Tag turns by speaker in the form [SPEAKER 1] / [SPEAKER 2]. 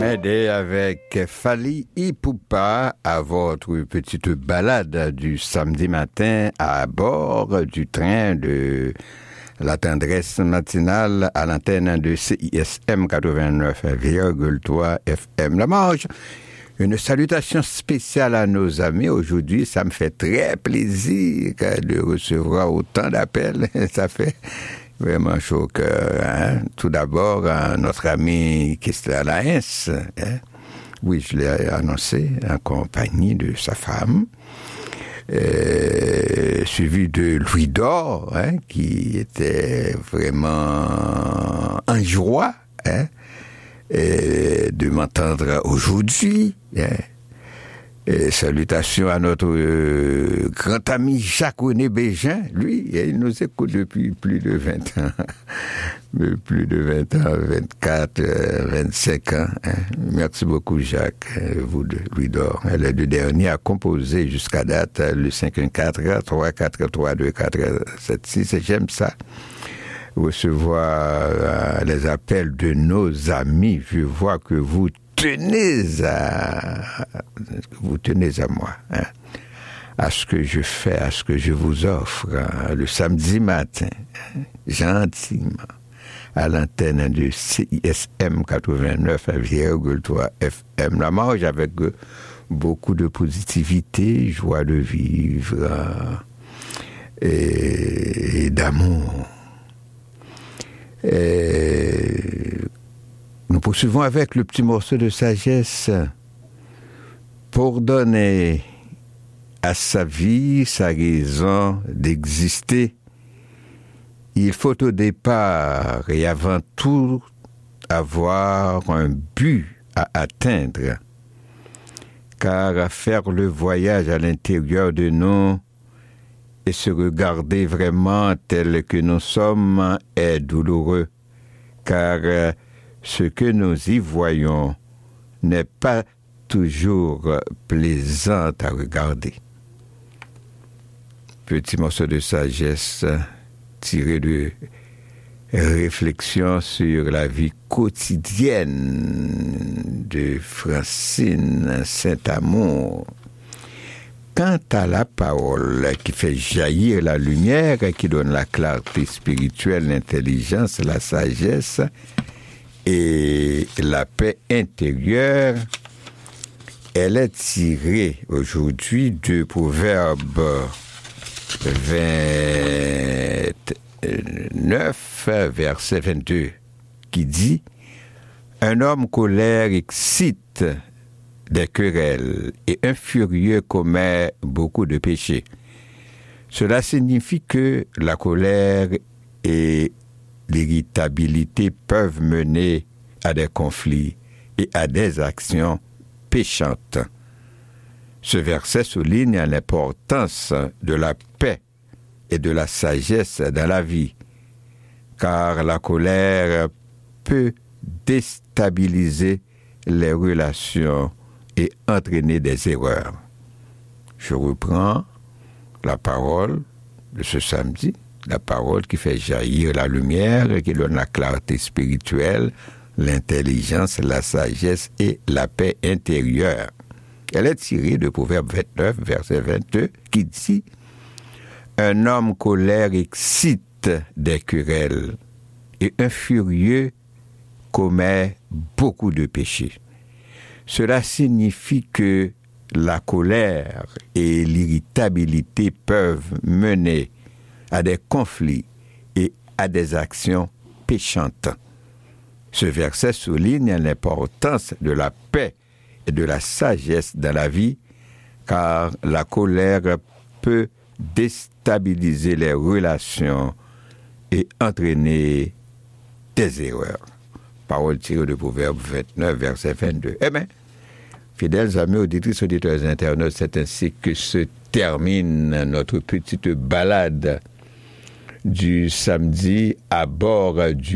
[SPEAKER 1] Aidez avec Fally Ipupa à votre petite balade du samedi matin à bord du train de la tendresse matinale à l'antenne de CISM 89,3 FM. La Marge, une salutation spéciale à nos amis. Aujourd'hui, ça me fait très plaisir de recevoir autant d'appels. Ça fait vraiment chaud au cœur. Hein? Tout d'abord, notre ami Kistler Laens. Hein? Oui, je l'ai annoncé en compagnie de sa femme. Suivi de Louis d'Or, hein, qui était vraiment en joie, hein, de m'entendre aujourd'hui. Hein. Salutations à notre grand ami Jacques-René Bégin. Lui, il nous écoute depuis plus de 20 ans. Plus de 20 ans, 24, 25 ans. Hein. Merci beaucoup, Jacques, vous deux, Louis d'Or. Les deux derniers a composé jusqu'à date le 514-3432-476. Et j'aime ça. Recevoir les appels de nos amis. Je vois que vous tenez à moi, hein, à ce que je fais, à ce que je vous offre le samedi matin, hein, gentiment, à l'antenne de CISM 89,3 FM. La Marge avec beaucoup de positivité, joie de vivre et d'amour. Nous poursuivons avec le petit morceau de sagesse pour donner à sa vie sa raison d'exister. Il faut au départ et avant tout avoir un but à atteindre, car faire le voyage à l'intérieur de nous et se regarder vraiment tel que nous sommes est douloureux, car ce que nous y voyons n'est pas toujours plaisant à regarder. Petit morceau de sagesse tiré de réflexion sur la vie quotidienne de Francine Saint-Amour. Quant à la parole qui fait jaillir la lumière, qui donne la clarté spirituelle, l'intelligence, la sagesse et la paix intérieure, elle est tirée aujourd'hui du Proverbe 29, verset 22, qui dit « Un homme colère excite des querelles et un furieux commet beaucoup de péchés. » Cela signifie que la colère et l'irritabilité peuvent mener à des conflits et à des actions péchantes. Ce verset souligne l'importance de la paix et de la sagesse dans la vie, car la colère peut déstabiliser les relations et entraîner des erreurs. Je reprends la parole de ce samedi, la parole qui fait jaillir la lumière, qui donne la clarté spirituelle, l'intelligence, la sagesse et la paix intérieure. Elle est tirée de Proverbe 29, verset 22, qui dit « Un homme colère excite des querelles, et un furieux commet beaucoup de péchés. » Cela signifie que la colère et l'irritabilité peuvent mener à des conflits et à des actions péchantes. Ce verset souligne l'importance de la paix et de la sagesse dans la vie, car la colère peut déstabiliser les relations et entraîner des erreurs. Parole tirée de Proverbe 29, verset 22. Eh bien, fidèles amis, auditrices, auditeurs internautes, c'est ainsi que se termine notre petite balade du samedi à bord du